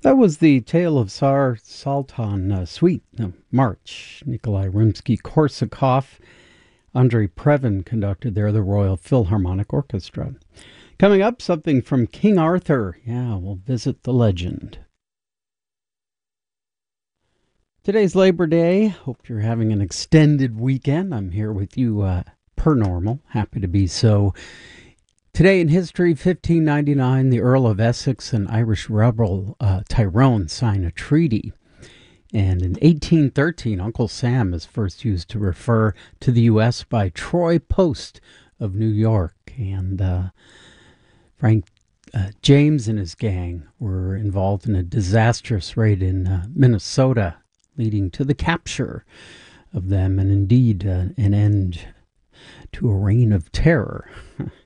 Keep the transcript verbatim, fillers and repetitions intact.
That was the Tale of Tsar Sultan uh, Suite, uh, March. Nikolai Rimsky-Korsakov, Andrei Previn conducted there, the Royal Philharmonic Orchestra. Coming up, something from King Arthur. Yeah, we'll visit the legend. Today's Labor Day. Hope you're having an extended weekend. I'm here with you uh, per normal. Happy to be so. Today in history, fifteen ninety-nine, the Earl of Essex and Irish rebel uh, Tyrone sign a treaty. And in eighteen thirteen, Uncle Sam is first used to refer to the U S by Troy Post of New York. And uh, Frank uh, James and his gang were involved in a disastrous raid in uh, Minnesota, leading to the capture of them and indeed uh, an end to a reign of terror.